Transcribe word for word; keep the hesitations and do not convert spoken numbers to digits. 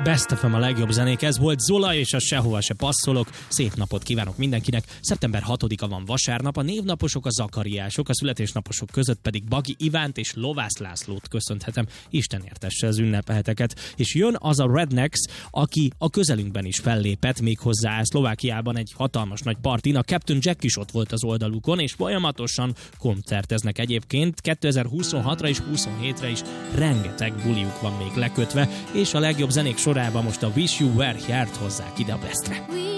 Best ef em a legjobb zenék, ez volt Zola és a Sehova se passzolok. Szép napot kívánok mindenkinek. szeptember hatodika van vasárnap, a névnaposok a Zakariások, a születésnaposok között pedig Bagi Ivánt és Lovász Lászlót köszönhetem. Isten értesse az ünnepelheteket. És jön az a Rednecks, aki a közelünkben is fellépett, méghozzá Szlovákiában egy hatalmas nagy partin. A Captain Jack is ott volt az oldalukon, és folyamatosan koncerteznek egyébként. kétezer-huszonhatra és huszonhétre is rengeteg buliuk van még lekötve, és a legjobb zenék sorában most a Wish You Were Here-t hozzák ide a Bestre.